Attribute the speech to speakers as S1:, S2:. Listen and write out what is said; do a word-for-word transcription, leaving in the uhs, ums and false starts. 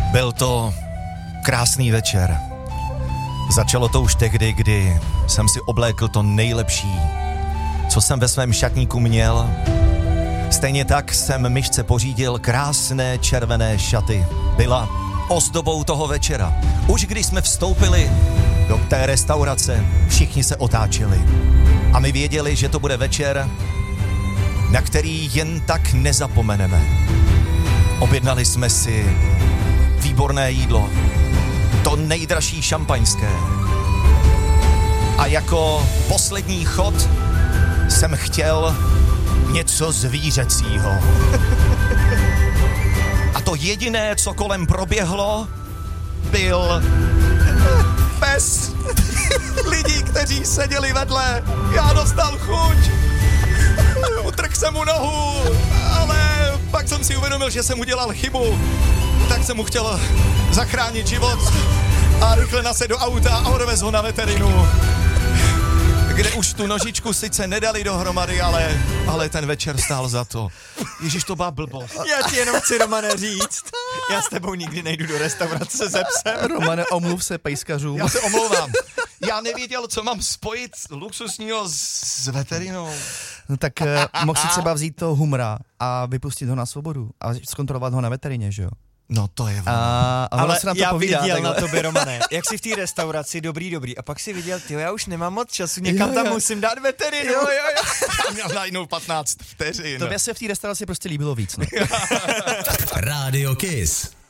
S1: Byl to krásný večer. Začalo to už tehdy, kdy jsem si oblékl to nejlepší, co jsem ve svém šatníku měl. Stejně tak jsem myšce pořídil krásné červené šaty. Byla ozdobou toho večera. Už když jsme vstoupili do té restaurace, všichni se otáčeli. A my věděli, že to bude večer, na který jen tak nezapomeneme. Objednali jsme si výborné jídlo, to nejdražší šampaňské. A jako poslední chod jsem chtěl něco zvířecího. A to jediné, co kolem proběhlo, byl pes lidí, kteří seděli vedle. Já dostal chuť. Utrhl jsem mu nohu, ale pak jsem si uvědomil, že jsem udělal chybu. Tak jsem mu chtěl zachránit život a rychle nasedl do auta a odvez ho na veterinu, kde už tu nožičku sice nedali dohromady, ale, ale ten večer stál za to. Ježíš, to byla blbost.
S2: Já ti jenom chci, Romane, říct, já s tebou nikdy nejdu do restaurace se psem.
S3: Romane, omluv se pejskařům.
S1: Já se omlouvám. Já nevěděl, co mám spojit luxusního s, s veterinou.
S3: No tak eh, mohl si třeba vzít toho humra a vypustit ho na svobodu a zkontrolovat ho na veterině, že jo?
S1: No to je ono.
S3: A, a
S2: ale
S3: se na to
S2: já
S3: povídá,
S2: viděl
S3: takhle.
S2: na tobě, Romane, jak jsi v té restauraci, dobrý, dobrý, a pak si viděl, tyjo, já už nemám moc času, někam
S3: Jo,
S2: tam
S3: jo.
S2: musím dát veterinu.
S3: Jo, jo, jo.
S1: Já měl najednou patnáct vteřin.
S3: Tobě se v té restauraci prostě líbilo víc, no.
S4: Rádio Kiss.